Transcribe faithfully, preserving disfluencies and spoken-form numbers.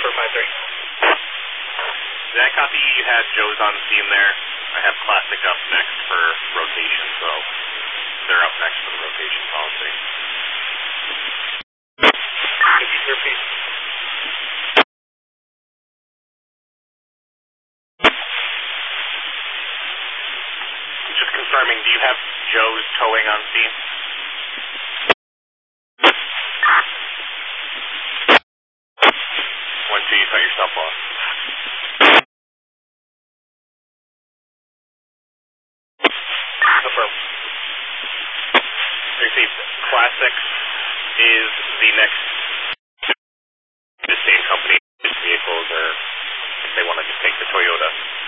for five three. Did I copy you had Joe's on scene there? I have Classic up next for rotation, so they're up next for the rotation policy. Could you repeat? Just confirming, do you have Joe's towing on scene? One, two, you cut yourself off. Confirm. Received. Classic is the next, the same company, vehicles, or if they want to just take the Toyota.